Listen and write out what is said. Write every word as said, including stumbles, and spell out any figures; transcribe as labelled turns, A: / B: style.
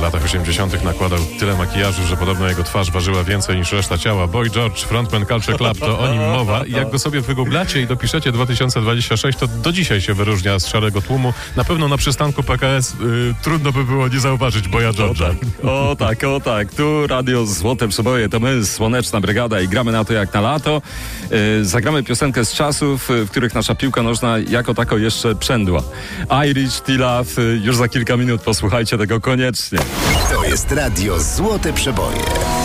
A: latach osiemdziesiątych nakładał tyle makijażu, że podobno jego twarz ważyła więcej niż reszta ciała. Boy George, frontman Culture Club, to o nim mowa. I jak go sobie wygooglacie i dopiszecie dwa tysiące dwudziesty szósty, to do dzisiaj się wyróżnia z szarego tłumu. Na pewno na przystanku P K S y, trudno by było nie zauważyć Boya George'a.
B: O tak, o tak. Tu radio Złote Przeboje, to my, Słoneczna Brygada i gramy na to jak na lato. Yy, zagramy piosenkę z czasów, w których nasza piłka nożna jako tako jeszcze przędła. Irish T-Love, yy, już za kilka minut posłuchajcie tego koniecznie.
C: To jest radio Złote Przeboje.